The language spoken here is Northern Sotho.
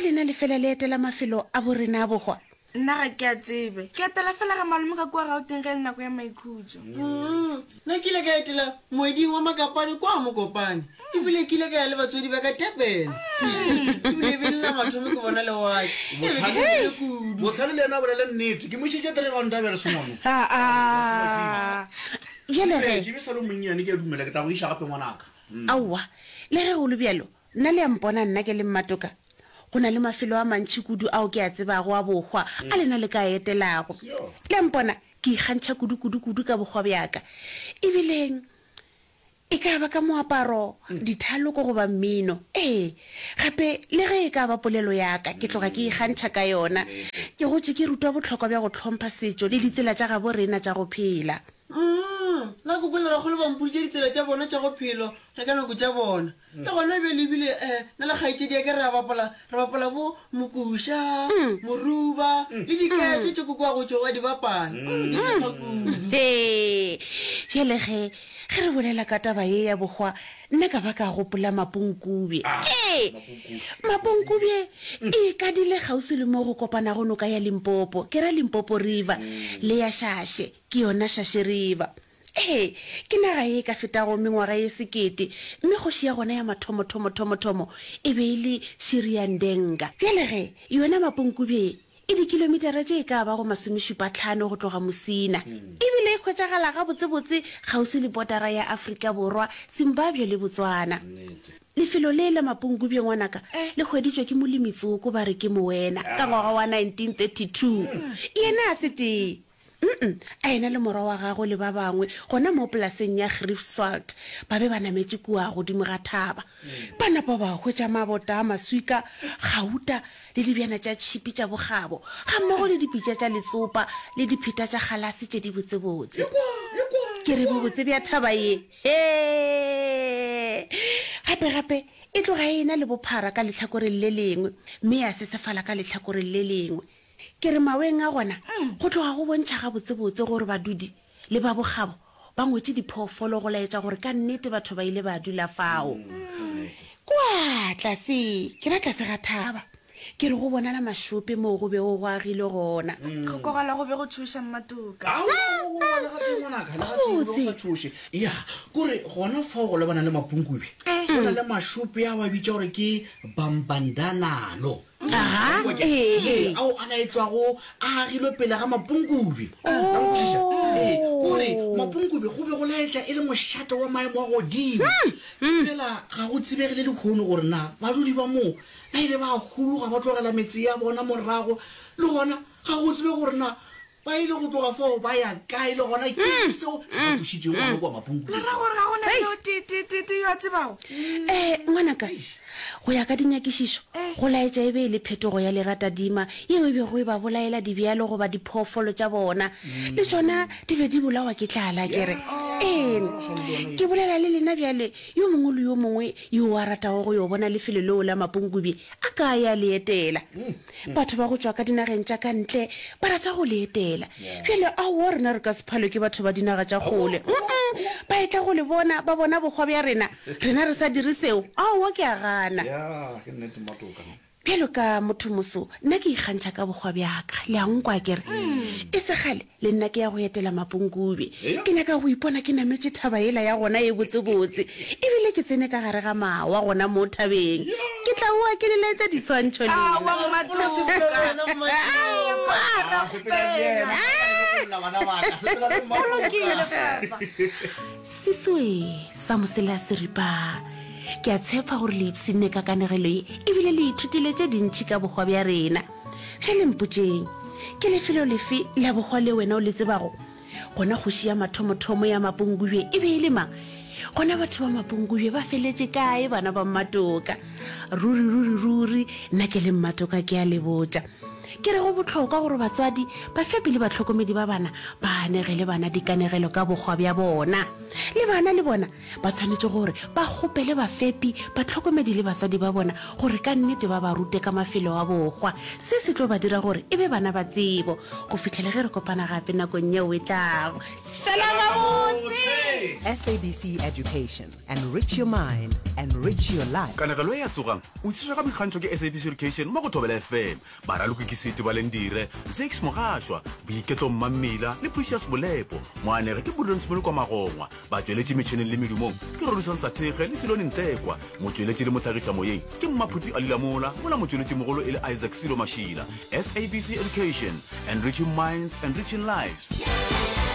lena le fela le etela mafelo a borena a bogwa nna ga ke a tsebe ke etela fela ga malome ka kua gauteng ge le nako ya maikhutso nna ke ile ka etela moeding wa makapane kwa mokopane ebile ke ile ka ya le batswadi ba ka Durban ebile e be nna mathomo ke bona lewatle botlhale le ena bolele nnete ke mošitše 3 ranta bjale semono bjale sa le monnyane ke a dumela ke tla go iša gape ngwanaka aowa le ge go le bjalo nna le ya mpona nna ke le mmatoka go na le mafelo a mantši kudu ao ke a tsebago a bogwa a lena le ka etelago le mpona ke ikgantšha kudu ka bogwa bjaka ebileng e ka ba ka moaparo dithaloko goba mmino gape le ge e ka ba polelo yaka ke tloga ke ikgantšha ka yona ke gotse ke rutwa botlhokwa bja go tlhompha setšo le ditsela tša gabo rena tša go phela nna ko kwelera kgolo bampoditše ditsela tša bona tša go phelo re ka nako tša bona le gona ebile na le kgaetšedi ya ke re bapala bo mokuša moruba le diketso tše kokwa go tšoga di bapala di tsega kudu bjale ge re bolela ka taba ye ya bogwa nna ka ba ka gopola maponkube maponkube e ka dile gausi le mo go kopana go noka ya Limpopo ke ra Limpopo River le ya Shashe ke yona Shashe River ke naga ye ka fetago mengwaga ye sekete mme go šia gona ya mathomo e be e le Shiriandenga bjale ge yona maponkube e dikilomitara tše ka ba go 75 go tloga Mosina ebile e khwetšagala ga botsebotse gausi le botara ya Afrika Borwa Zimbabwe le Botswana lefelo le la maponkube ngwanaka le kgweditšwe ke Molemitsoko ba re ke Moena ka ngwaga wa 1932 yena a sete a ena le morwa wa gago le ba bangwe gona mo polaseng ya Greifswald ba be ba nametše kua godimo ga thaba ba napa ba hwetša mabota a maswika gauta le dibjana tša tšhipi tša bogabo ga mmogo le dipitša tša letsopa le dipheta tša kgalase tše di botsebotse ke re bobotse bja thaba ye gape e tloga e ena le bophara ka lehlakoreng le lengwe mme ya sesefala ka lehlakoreng le lengwe ke re maweng a gona go tloga go bontšha ga botsebotse gore badudi le ba bogabo ba ngwetse diphoofolo go laetša gore ka nnete batho ba ile ba dula fao kwa tlase ke ra tlase ga thaba ke re go bonala mashope mo go be go agile gona go kogala go be go thuša mmatoka ya kore gona fao go lebana le maponkube go na le mashope a ba bitša gore ke bambandanalo ao a laetšwago a agilwe pele ga maponkube gore maponkube go be go laetša e le mošato wa maemo a godimo fela ga go tsebegile lekgono gore na badudi ba moo ba ile ba huluga ba tlogela metsi ya bona morago le gona ga go tsebe gore na ba ile go tloga fao ba ya kae le gona ke seo se ba thušitšeng gona kwa maponkube le ra gore ga gona yo tite yo a tsebago ngwanaka go ya ka dinyakišišo go laetša e be e le phetogo ya leratadima yeo e bego e ba bolaela dibjalo goba diphoofolo tša bona le tšona di be di bolawa ke tlala kere ke bolela le lena bjale yo mongwe le yo mongwe yo a ratago go yo bona lefelo leo la maponkube a ka ya leetela batho ba go tšwa ka dinageng tša ka ntle ba rata go leetela bjale ao rena re ka sephalo ke batho ba dinaga tša kgole ba etla go le bona ba bona bogwa bja rena re sa dire seo ao ke a gana bjalo ka motho moso nna ke ikgantšha ka bogwa bjaka le a nkwa kere e segale le nna ke ya go etela maponkube ke nyaka go ipona ke nametše thaba ela ya gona e botsebotse ebile ke tsene ka gare ga mawa gona mo thabeng ke tla oa ke lelaetša ditshwantšho seswe sa mosela seripa ke a tshepa gore le ipsenne ka kanegelo ye ebile le ithutile tše dintšhi ka bogwa bja rena ge le mpotšeng ke lefelo lefe la bogwa le wena o le tsebago gona kgoši ya mathomothomo ya maponkube e be e le mang gona batho ba maponkube ba feletše kae bana ba mmatoka ruri nna ke le mmatoka ke a le botša ke re go botlhokwa gore batswadi ba fepi le batlhokomedi ba bana ba anegele bana dikanegelo ka bogwa bja bona le bana le bona ba tshwanetse gore ba gopele bafepi batlhokomedi le basadi ba bona gore ka nnete ba ba rute ka mafelo a bogwa se se tlo ba dira gore e be bana ba tsebo go fitlhele ge re kopana gape nakong yeo e tlago. Shalom. SABC Education. Enrich your mind, enrich your life. kanagelo e ya tsogang o tsira ka mekgantšho ke SABC Education mo go Thobela FM ba ralokikisiti ba lendire Zakes Mogashwa boiketo Mmamila le Precious Bolepo moanege ke Budlonsmolo kwa Magongwa ba tsweletše metšhineng le medumong ke Rorisang Sathege le Silone Ntekwa motsweletši le motlhagisa moyeng ke Mmaphuti Alilamola mola motsweletši mogolo e le Isaac Silo Mashila. SABC Education, enriching minds, enriching lives.